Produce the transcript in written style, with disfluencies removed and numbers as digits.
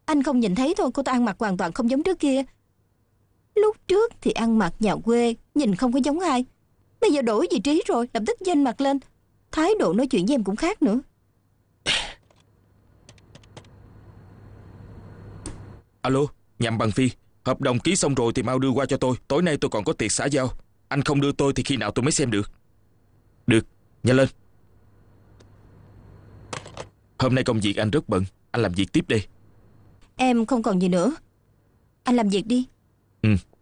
Anh không nhìn thấy thôi, cô ta ăn mặc hoàn toàn không giống trước kia. Lúc trước thì ăn mặc nhà quê, nhìn không có giống ai. Bây giờ đổi vị trí rồi, lập tức danh mặt lên. Thái độ nói chuyện với em cũng khác nữa. Alo, Nhậm Bằng Phi, hợp đồng ký xong rồi thì mau đưa qua cho tôi. Tối nay tôi còn có tiệc xã giao. Anh không đưa tôi thì khi nào tôi mới xem được? Được, nhanh lên. Hôm nay công việc anh rất bận, anh làm việc tiếp đi. Em không còn gì nữa, anh làm việc đi. Ừ.